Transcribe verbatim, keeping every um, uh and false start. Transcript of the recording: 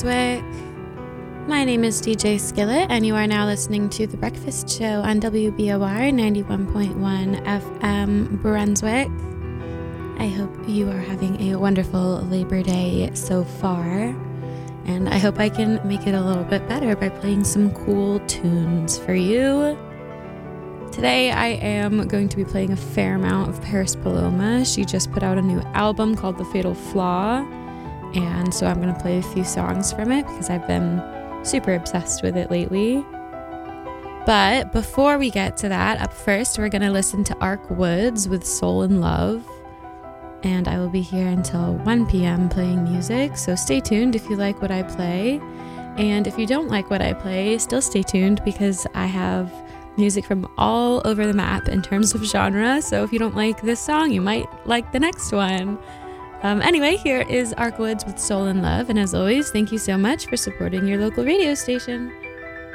Brunswick. My name is D J Skillet, and you are now listening to The Breakfast Show on W B O R ninety-one point one F M Brunswick. I hope you are having a wonderful Labor Day so far, and I hope I can make it a little bit better by playing some cool tunes for you. Today I am going to be playing a fair amount of Paris Paloma. She just put out a new album called The Fatal Flaw, and so I'm going to play a few songs from it because I've been super obsessed with it lately. But before we get to that, up first we're going to listen to Ark Woods with Soul in Love. And I will be here until one p.m. playing music, so stay tuned if you like what I play. And if you don't like what I play, still stay tuned because I have music from all over the map in terms of genre. So if you don't like this song, you might like the next one. Um, anyway, here is Ark Woods with Soul in Love. And as always, thank you so much for supporting your local radio station.